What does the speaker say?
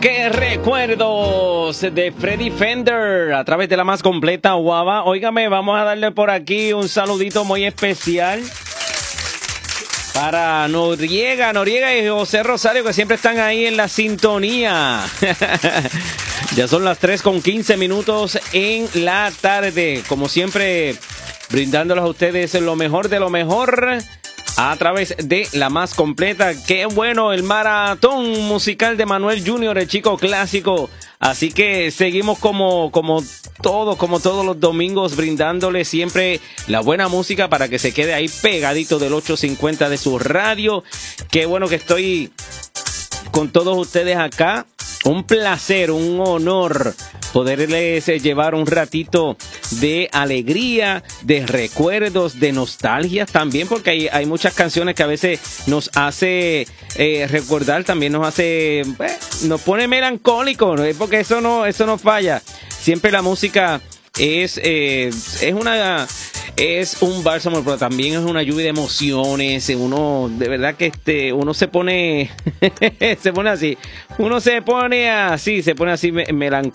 ¡Qué recuerdos de Freddy Fender a través de la más completa Guava! Óigame, vamos a darle por aquí un saludito muy especial para Noriega y José Rosario, que siempre están ahí en la sintonía. Ya son las 3:15 en la tarde. Como siempre, brindándoles a ustedes lo mejor de lo mejor a través de la más completa. Qué bueno el maratón musical de Manuel Junior, el chico clásico. Así que seguimos como todos los domingos, brindándole siempre la buena música para que se quede ahí pegadito del 850 de su radio. Qué bueno que estoy con todos ustedes acá. Un placer, un honor poderles llevar un ratito de alegría, de recuerdos, de nostalgia también, porque hay muchas canciones que a veces nos hace recordar, también nos hace, nos pone melancólicos, ¿no? Porque eso no falla. Siempre la música es un bálsamo, pero también es una lluvia de emociones. Uno, de verdad que uno se pone, se pone así melancólico.